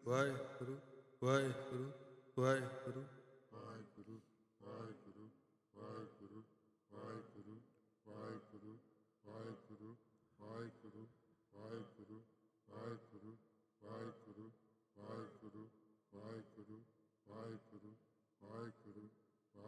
Waheguru Waheguru Waheguru Waheguru Waheguru Waheguru Waheguru Waheguru Waheguru Waheguru Waheguru Waheguru Waheguru